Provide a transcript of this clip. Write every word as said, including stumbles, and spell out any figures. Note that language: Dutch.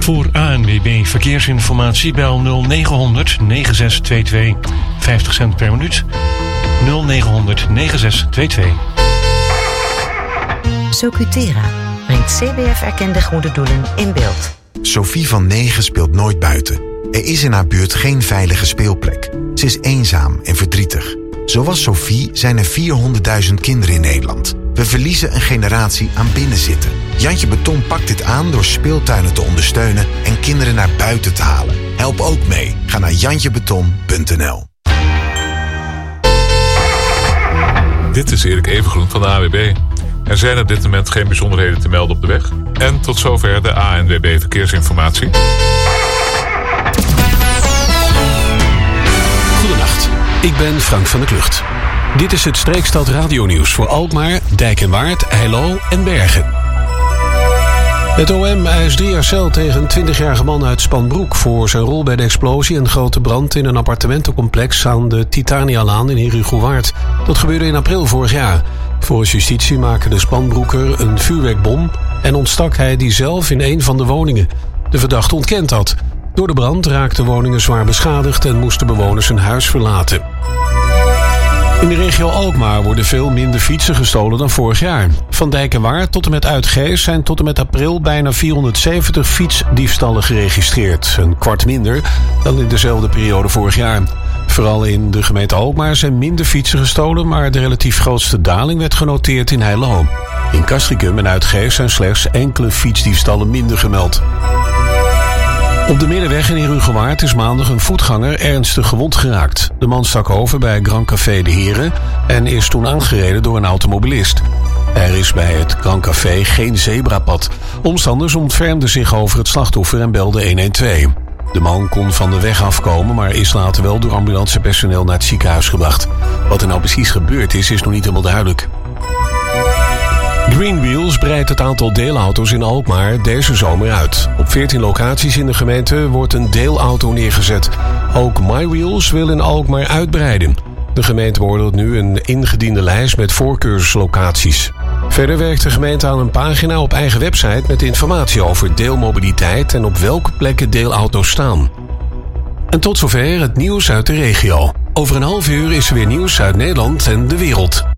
Voor A N W B Verkeersinformatie bel nul negen honderd negen zes twee twee. vijftig cent per minuut. nul negen honderd negen zes twee twee. Socutera brengt C B F-erkende goede doelen in beeld. Sophie van negen speelt nooit buiten. Er is in haar buurt geen veilige speelplek. Ze is eenzaam en verdrietig. Zoals Sophie zijn er vierhonderdduizend kinderen in Nederland. We verliezen een generatie aan binnenzitten. Jantje Beton pakt dit aan door speeltuinen te ondersteunen en kinderen naar buiten te halen. Help ook mee. Ga naar jantje beton punt n l. Dit is Erik Evengroen van de A W B. Er zijn op dit moment geen bijzonderheden te melden op de weg. En tot zover de A N W B Verkeersinformatie. Goedenacht, ik ben Frank van der Klucht. Dit is het Streekstad Radionieuws voor Alkmaar, Dijk en Waard, Heilo en Bergen. Het O M eist drie jaar cel tegen een twintigjarige man uit Spanbroek voor zijn rol bij de explosie en grote brand in een appartementencomplex aan de Titanialaan in Herugewaard. Dat gebeurde in april vorig jaar. Volgens justitie maakte de Spanbroeker een vuurwerkbom en ontstak hij die zelf in een van de woningen. De verdachte ontkent dat. Door de brand raakten woningen zwaar beschadigd en moesten bewoners hun huis verlaten. In de regio Alkmaar worden veel minder fietsen gestolen dan vorig jaar. Van Dijk en Waard tot en met Uitgeest zijn tot en met april bijna vierhonderdzeventig fietsdiefstallen geregistreerd. Een kwart minder dan in dezelfde periode vorig jaar. Vooral in de gemeente Alkmaar zijn minder fietsen gestolen, maar de relatief grootste daling werd genoteerd in Heilo. In Castricum en Uitgeest zijn slechts enkele fietsdiefstallen minder gemeld. Op de Middenweg in Herugewaard is maandag een voetganger ernstig gewond geraakt. De man stak over bij Grand Café De Heren en is toen aangereden door een automobilist. Er is bij het Grand Café geen zebrapad. Omstanders ontfermden zich over het slachtoffer en belden honderdtwaalf. De man kon van de weg afkomen, maar is later wel door ambulancepersoneel naar het ziekenhuis gebracht. Wat er nou precies gebeurd is, is nog niet helemaal duidelijk. Greenwheels breidt het aantal deelauto's in Alkmaar deze zomer uit. Op veertien locaties in de gemeente wordt een deelauto neergezet. Ook MyWheels wil in Alkmaar uitbreiden. De gemeente beoordeelt nu een ingediende lijst met voorkeurslocaties. Verder werkt de gemeente aan een pagina op eigen website met informatie over deelmobiliteit en op welke plekken deelauto's staan. En tot zover het nieuws uit de regio. Over een half uur is er weer nieuws uit Nederland en de wereld.